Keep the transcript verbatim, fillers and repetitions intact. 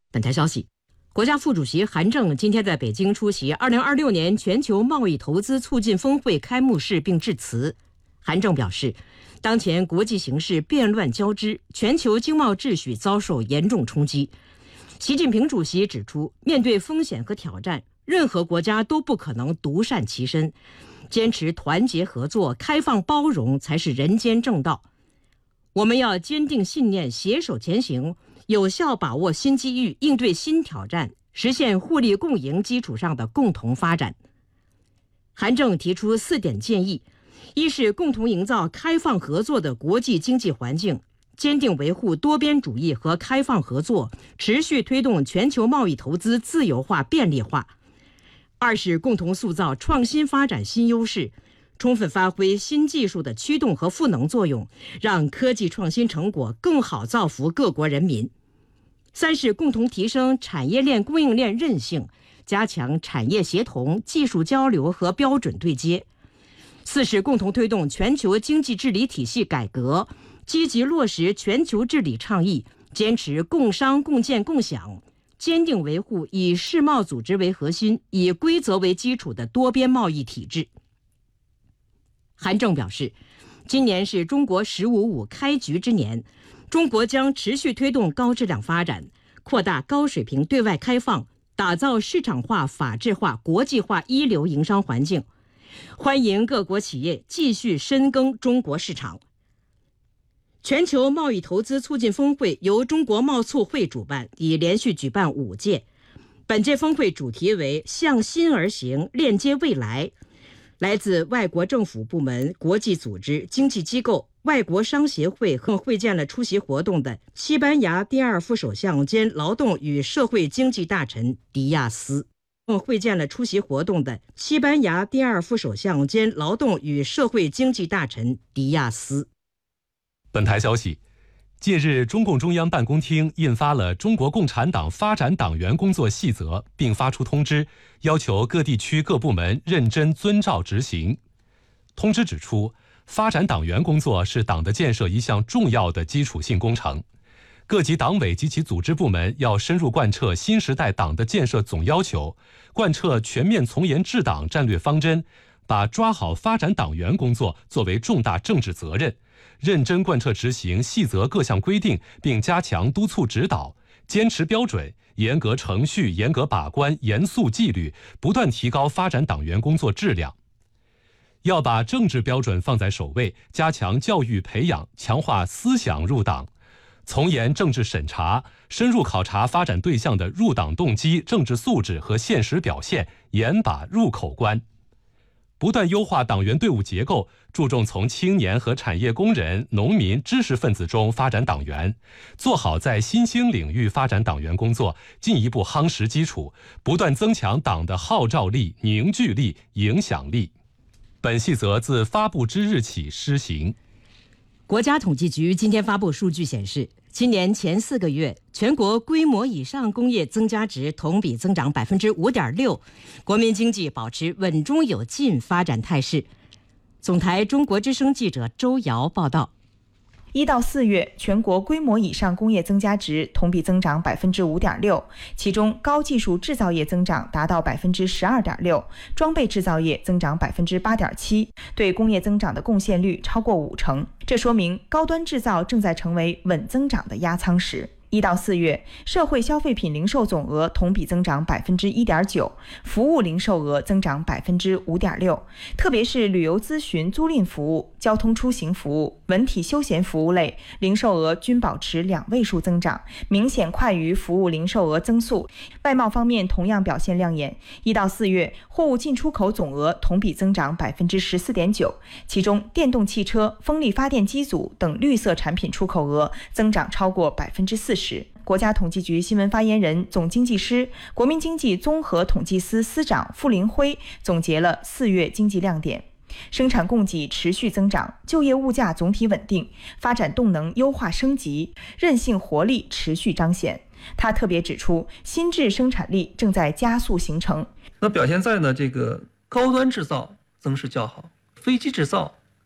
本台消息，国家副主席韩正今天在北京出席二零二六年全球贸易投资促进峰会开幕式并致辞。韩正表示，当前国际形势变乱交织，全球经贸秩序遭受严重冲击。习近平主席指出，面对风险和挑战，任何国家都不可能独善其身，坚持团结合作、开放包容才是人间正道。我们要坚定信念，携手前行，有效把握新机遇，应对新挑战，实现互利共赢基础上的共同发展。韩正提出四点建议：一是共同营造开放合作的国际经济环境，坚定维护多边主义和开放合作，持续推动全球贸易投资自由化便利化；二是共同塑造创新发展新优势，充分发挥新技术的驱动和赋能作用，让科技创新成果更好造福各国人民；三是共同提升产业链供应链韧性，加强产业协同、技术交流和标准对接；四是共同推动全球经济治理体系改革，积极落实全球治理倡议，坚持共商共建共享，坚定维护以世贸组织为核心、以规则为基础的多边贸易体制。韩正表示，今年是中国“十五五”开局之年，中国将持续推动高质量发展，扩大高水平对外开放，打造市场化、法治化、国际化一流营商环境，欢迎各国企业继续深耕中国市场。全球贸易投资促进峰会由中国贸促会主办，已连续举办五届。本届峰会主题为向心而行，链接未来。来自外国政府部门、国际组织、经济机构、外国商协会和会见了出席活动的西班牙第二副首相兼劳动与社会经济大臣迪亚斯。会见了出席活动的西班牙第二副首相兼劳动与社会经济大臣迪亚斯。 本台消息，近日，中共中央办公厅印发了《中国共产党发展党员工作细则》，并发出通知，要求各地区各部门认真遵照执行。通知指出，发展党员工作是党的建设一项重要的基础性工程，各级党委及其组织部门要深入贯彻新时代党的建设总要求，贯彻全面从严治党战略方针，把抓好发展党员工作作为重大政治责任，认真贯彻执行细则各项规定，并加强督促指导，坚持标准，严格程序，严格把关，严肃纪律，不断提高发展党员工作质量。要把政治标准放在首位，加强教育培养，强化思想入党，从严政治审查，深入考察发展对象的入党动机、政治素质和现实表现，严把入口关。不断优化党员队伍结构，注重从青年和产业工人、农民、知识分子中发展党员，做好在新兴领域发展党员工作，进一步夯实基础，不断增强党的号召力、凝聚力、影响力。本细则自发布之日起施行。 国家统计局今天发布数据显示，今年前四个月，全国规模以上工业增加值同比增长百分之五点六，国民经济保持稳中有进发展态势。总台中国之声记者周瑶报道。 一到四月，全国规模以上工业增加值同比增长百分之五点六，其中高技术制造业增长达到百分之十二点六，装备制造业增长百分之八点七，对工业增长的贡献率超过五成。这说明高端制造正在成为稳增长的压舱石。一到四月，社会消费品零售总额同比增长百分之一点九，服务零售额增长百分之五点六，特别是旅游咨询租赁服务、交通出行服务、文体休闲服务类零售额均保持两位数增长，明显快于服务零售额增速。外贸方面同样表现亮眼，一到四月，货物进出口总额同比增长百分之十四点九，其中电动汽车、风力发电机组等绿色产品出口额增长超过百分之四十。国家统计局新闻发言人、总经济师、国民经济综合统计司司长傅林辉总结了四月经济亮点：生产供给持续增长，就业物价总体稳定，发展动能优化升级，韧性活力持续彰显。他特别指出，新质生产力正在加速形成。 那表现在呢这个高端制造增势较好，飞机制造